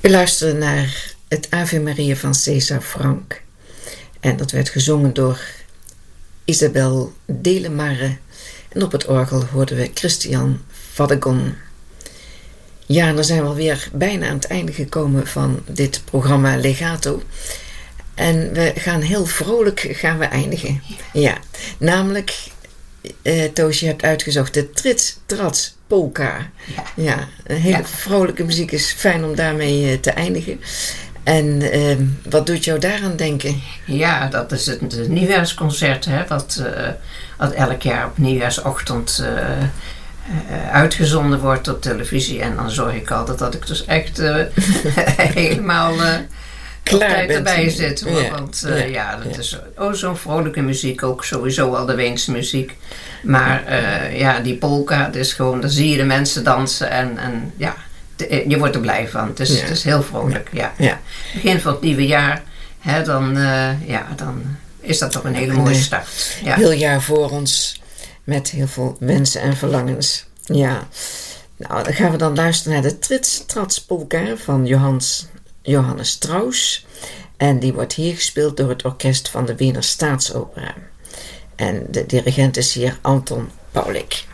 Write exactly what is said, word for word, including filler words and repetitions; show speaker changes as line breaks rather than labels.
We luisteren naar het Ave Maria van César Franck. En dat werd gezongen door Isabel Delemarre. En op het orgel hoorden we Christian Vadegon. Ja, dan zijn we alweer bijna aan het einde gekomen van dit programma Legato. En we gaan heel vrolijk gaan we eindigen. Ja, namelijk, uh, Toos, je hebt uitgezocht de Trits Trats Polka. Ja, ja een hele ja. vrolijke muziek, is fijn om daarmee uh, te eindigen. En uh, wat doet jou daaraan denken?
Ja, dat is het, het nieuwjaarsconcert, hè, wat, uh, wat elk jaar op nieuwjaarsochtend uh, uh, uitgezonden wordt op televisie. En dan zorg ik altijd dat ik dus echt uh, helemaal uh,
klaar
tijd
bent.
erbij zit.
Ja,
Want uh,
ja,
ja, dat
ja.
is oh, zo'n vrolijke muziek, ook sowieso al de Weense muziek. Maar uh, ja, die polka, dat is gewoon, dan zie je de mensen dansen en, en ja... Je wordt er blij van. Het is, ja. het is heel vrolijk. Ja.
Ja.
Begin van het nieuwe jaar, hè, dan, uh, ja, dan is dat toch een hele mooie
nee.
start. Ja.
Heel jaar voor ons met heel veel wensen en verlangens. Ja. Nou, dan gaan we dan luisteren naar de Trits Trats Polka van Johannes, Johannes Strauss. En die wordt hier gespeeld door het orkest van de Wiener Staatsopera. En de dirigent is hier Anton Paulik.